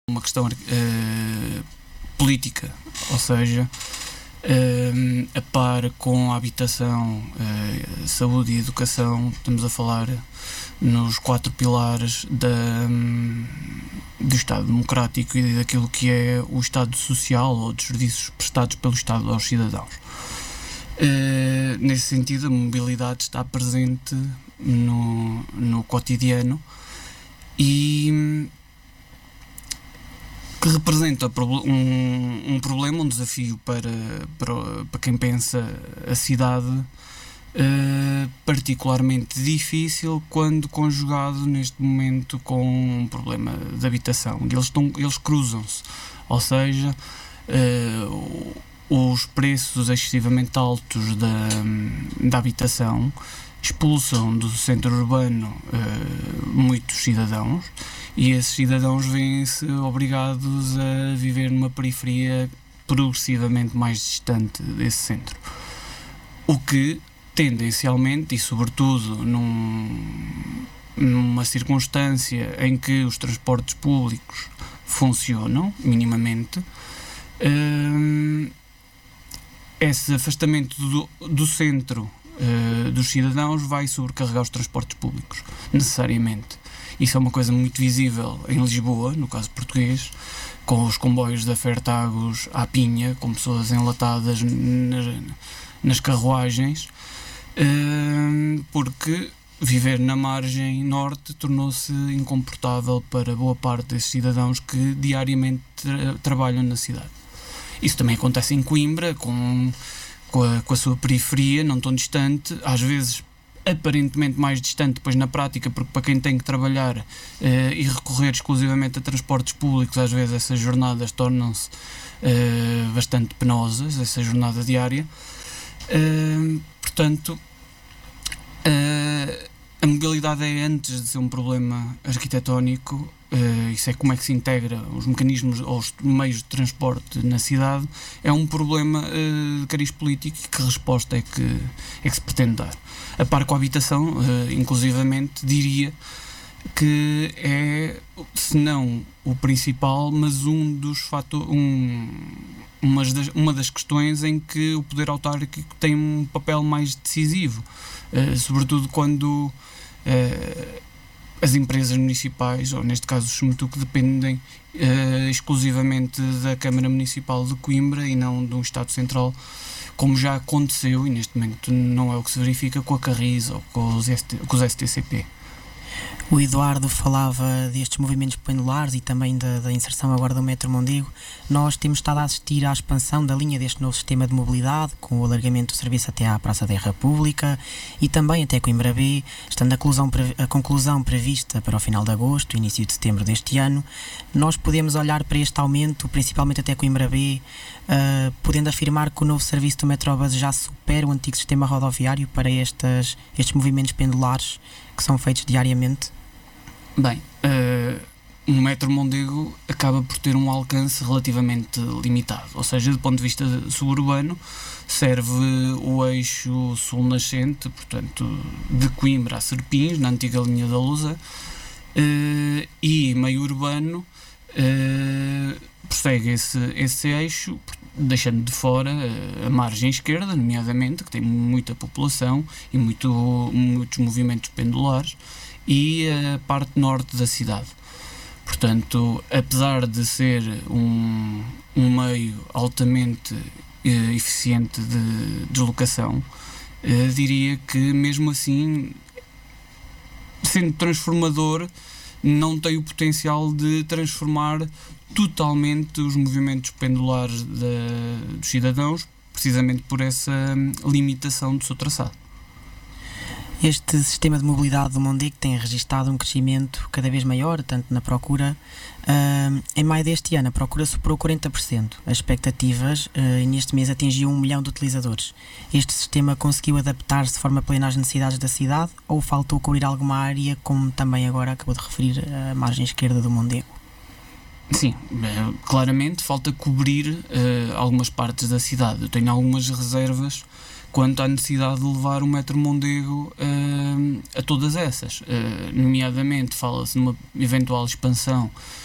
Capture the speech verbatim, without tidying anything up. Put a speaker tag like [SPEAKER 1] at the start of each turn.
[SPEAKER 1] uma questão uh, política, ou seja, uh, a par com a habitação, uh, saúde e educação, estamos a falar nos quatro pilares da, um, do Estado Democrático e daquilo que é o Estado Social ou dos serviços prestados pelo Estado aos cidadãos. Uh, nesse sentido, a mobilidade está presente no, no cotidiano e que representa um, um problema, um desafio para, para, para quem pensa a cidade, uh, particularmente difícil quando conjugado neste momento com um problema de habitação. Eles, estão, eles cruzam-se, ou seja, uh, os preços excessivamente altos da, da habitação expulsam do centro urbano uh, muitos cidadãos, e esses cidadãos vêm-se obrigados a viver numa periferia progressivamente mais distante desse centro. O que, tendencialmente, e sobretudo num, numa circunstância em que os transportes públicos funcionam minimamente, uh, esse afastamento do, do centro uh, dos cidadãos vai sobrecarregar os transportes públicos, necessariamente. Isso é uma coisa muito visível em Lisboa, no caso português, com os comboios da Fertagos à Pinha, com pessoas enlatadas nas, nas carruagens, uh, porque viver na margem norte tornou-se incomportável para boa parte desses cidadãos que diariamente tra- trabalham na cidade. Isso também acontece em Coimbra, com, com, a, com a sua periferia, não tão distante, às vezes aparentemente mais distante, depois na prática, porque para quem tem que trabalhar uh, e recorrer exclusivamente a transportes públicos, às vezes essas jornadas tornam-se uh, bastante penosas, essa jornada diária. Uh, portanto, uh, a mobilidade é, antes de ser um problema arquitetónico, uh, isso é como é que se integra os mecanismos ou os meios de transporte na cidade, é um problema uh, de cariz político e que resposta é que, é que se pretende dar. A par com a habitação, uh, inclusivamente, diria que é, se não o principal, mas um dos fatores, um, uma, das, uma das questões em que o poder autárquico tem um papel mais decisivo, uh, sobretudo quando uh, as empresas municipais, ou neste caso os Semetuc, dependem uh, exclusivamente da Câmara Municipal de Coimbra e não de um Estado Central, como já aconteceu, e neste momento não é o que se verifica, com a Carris ou com os, S T, com os S T C P.
[SPEAKER 2] O Eduardo falava destes movimentos pendulares e também da, da inserção agora do Metro Mondego. Nós temos estado a assistir à expansão da linha deste novo sistema de mobilidade, com o alargamento do serviço até à Praça da República e também até Coimbra B, estando a conclusão, a conclusão prevista para o final de agosto, início de setembro deste ano. Nós podemos olhar para este aumento, principalmente até Coimbra B, uh, podendo afirmar que o novo serviço do Metrobus já supera o antigo sistema rodoviário para estas, estes movimentos pendulares que são feitos diariamente?
[SPEAKER 1] Bem, uh, o Metro Mondego acaba por ter um alcance relativamente limitado, ou seja, do ponto de vista suburbano, serve o eixo sul-nascente, portanto, de Coimbra a Serpins, na antiga linha da Lusa, uh, e meio urbano uh, prossegue esse, esse eixo, deixando de fora a margem esquerda, nomeadamente, que tem muita população e muito, muitos movimentos pendulares, e a parte norte da cidade. Portanto, apesar de ser um, um meio altamente eh, eficiente de deslocação, eh, diria que mesmo assim, sendo transformador, não tem o potencial de transformar totalmente os movimentos pendulares da, dos cidadãos, precisamente por essa limitação do seu traçado.
[SPEAKER 2] Este sistema de mobilidade do Mondego tem registado um crescimento cada vez maior, tanto na procura. Uh, em maio deste ano, a procura superou quarenta por cento. As expectativas, uh, e neste mês atingiu um milhão de utilizadores. Este sistema conseguiu adaptar-se de forma plena às necessidades da cidade ou faltou cobrir alguma área, como também agora acabou de referir a margem esquerda do Mondego?
[SPEAKER 1] Sim, claramente falta cobrir uh, algumas partes da cidade. Eu tenho algumas reservas quanto à necessidade de levar o Metro Mondego uh, a todas essas. Uh, nomeadamente, fala-se numa eventual expansão